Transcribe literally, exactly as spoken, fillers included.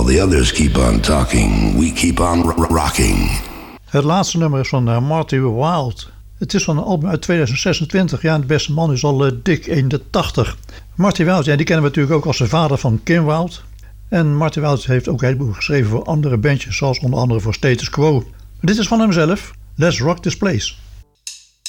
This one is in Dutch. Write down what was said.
the others keep on talking, we keep on ro- rocking. Het laatste nummer is van uh, Marty Wilde. Het is van een album uit tweeduizend zesentwintig. Ja, de beste man is al uh, dik in de tachtig. Marty Wilde, ja, die kennen we natuurlijk ook als de vader van Kim Wilde. En Marty Wilde heeft ook een heleboel geschreven voor andere bandjes, zoals onder andere voor Status Quo. Maar dit is van hemzelf. Let's Rock This Place.